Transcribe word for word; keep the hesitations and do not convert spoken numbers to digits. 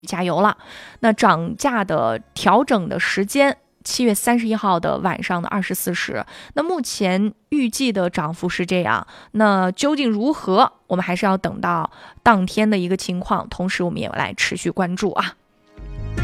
加油了。那涨价的调整的时间，七月三十一号的晚上的二十四时。那目前预计的涨幅是这样，那究竟如何，我们还是要等到当天的一个情况，同时我们也来持续关注啊。